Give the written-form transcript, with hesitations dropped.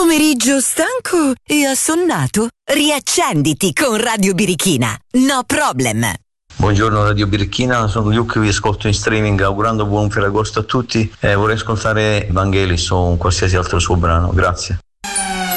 Pomeriggio stanco e assonnato? Riaccenditi con Radio Birichina. No problem. Buongiorno Radio Birichina, sono Luke, vi ascolto in streaming augurando buon Ferragosto a tutti e vorrei ascoltare Vangelis o un qualsiasi altro suo brano, grazie.